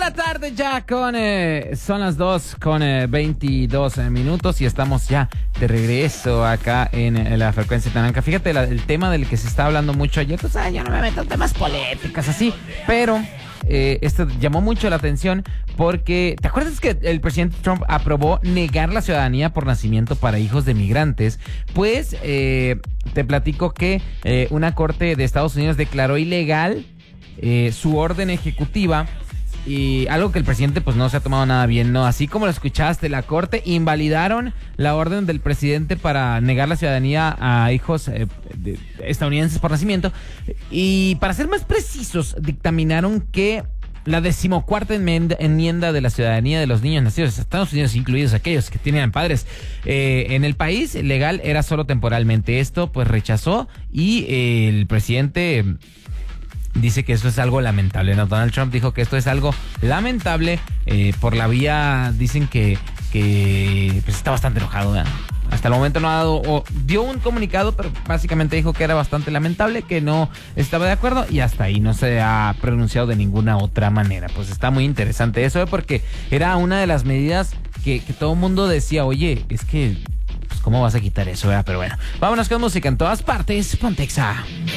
la tarde ya son las 2 con 22 minutos y estamos ya de regreso acá en la frecuencia naranja. Fíjate el tema del que se está hablando mucho ayer. Tú sabes, yo no me meto en temas políticos así, pero esto llamó mucho la atención porque ¿te acuerdas que el presidente Trump aprobó negar la ciudadanía por nacimiento para hijos de migrantes? Pues te platico que una corte de Estados Unidos declaró ilegal su orden ejecutiva. Y algo que el presidente pues no se ha tomado nada bien, ¿no? Así como lo escuchaste, la corte invalidaron la orden del presidente para negar la ciudadanía a hijos estadounidenses por nacimiento. Y para ser más precisos, dictaminaron que la 14ª enmienda de la ciudadanía de los niños nacidos en Estados Unidos, incluidos aquellos que tienen padres en el país legal, era solo temporalmente. Esto pues rechazó y el presidente dice que eso es algo lamentable, ¿no? Donald Trump dijo que esto es algo lamentable por la vía, dicen que pues está bastante enojado, ¿verdad? Hasta el momento no ha dado, o dio un comunicado, pero básicamente dijo que era bastante lamentable, que no estaba de acuerdo y hasta ahí no se ha pronunciado de ninguna otra manera. Pues está muy interesante eso, porque era una de las medidas que todo el mundo decía, oye, es que, pues, ¿cómo vas a quitar eso, verdad? Pero bueno, vámonos con música en todas partes, Pontexa.